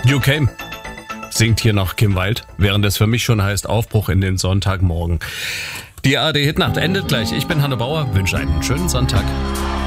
You Came, singt hier noch Kim Wilde, während es für mich schon heißt Aufbruch in den Sonntagmorgen. Die ARD Hitnacht endet gleich. Ich bin Hanne Bauer, wünsche einen schönen Sonntag.